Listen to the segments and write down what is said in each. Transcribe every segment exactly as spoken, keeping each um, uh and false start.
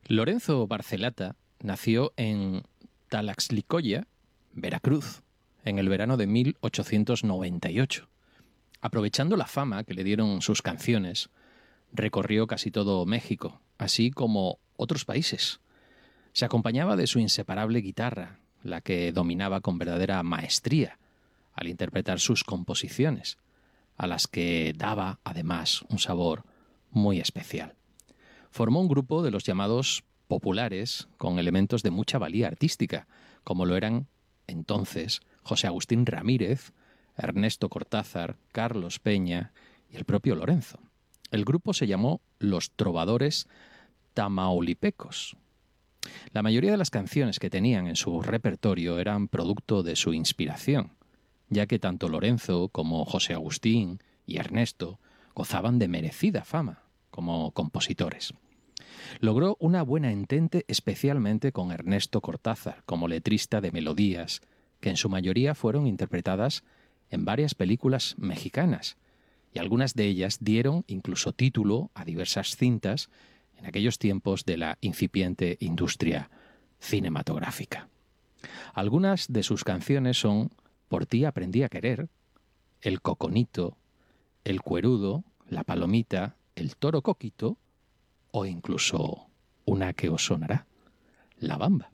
Lorenzo Barcelata nació en Tlaxclcoya, Veracruz, en el verano de mil ochocientos noventa y ocho. Aprovechando la fama que le dieron sus canciones, recorrió casi todo México, así como otros países. Se acompañaba de su inseparable guitarra, la que dominaba con verdadera maestría al interpretar sus composiciones, a las que daba, además, un sabor muy especial. Formó un grupo de los llamados populares con elementos de mucha valía artística, como lo eran entonces José Agustín Ramírez, Ernesto Cortázar, Carlos Peña y el propio Lorenzo. El grupo se llamó Los Trovadores Tamaulipecos. La mayoría de las canciones que tenían en su repertorio eran producto de su inspiración, ya que tanto Lorenzo como José Agustín y Ernesto gozaban de merecida fama como compositores. Logró una buena entente especialmente con Ernesto Cortázar como letrista de melodías, que en su mayoría fueron interpretadas en varias películas mexicanas, y algunas de ellas dieron incluso título a diversas cintas en aquellos tiempos de la incipiente industria cinematográfica. Algunas de sus canciones son Por ti aprendí a querer, El Coconito, El Cuerudo, La Palomita, El Toro Coquito o incluso una que os sonará, La Bamba.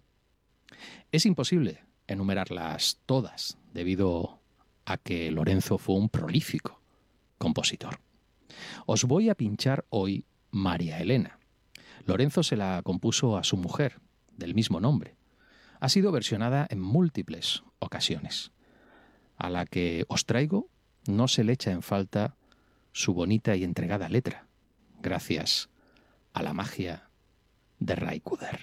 Es imposible enumerarlas todas debido a que Lorenzo fue un prolífico compositor. Os voy a pinchar hoy María Elena. Lorenzo se la compuso a su mujer, del mismo nombre. Ha sido versionada en múltiples ocasiones. A la que os traigo no se le echa en falta su bonita y entregada letra, gracias a la magia de Ray Cooder.